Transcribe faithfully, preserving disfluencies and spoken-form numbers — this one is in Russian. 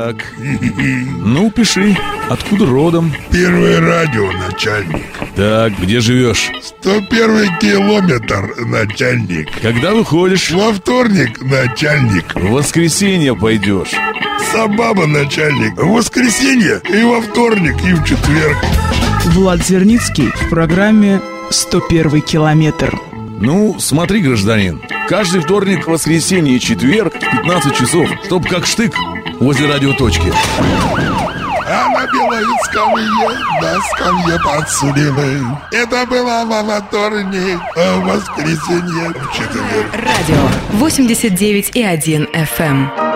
Так. Ну, пиши. Откуда родом? Первое радио, начальник. Так, где живешь? сто первый километр, начальник. Когда выходишь? Во вторник, начальник. В воскресенье пойдешь. Собаба, начальник. В воскресенье и во вторник, и в четверг. Влад Зерницкий в программе «сто первый километр». Ну, смотри, гражданин, каждый вторник, воскресенье и четверг в пятнадцать часов, чтоб как штык возле радиоточки. А на белой скамье, на скамье подсудимый. Это было во вторник, а в воскресенье в четверг. Радио восемьдесят девять и один эф эм.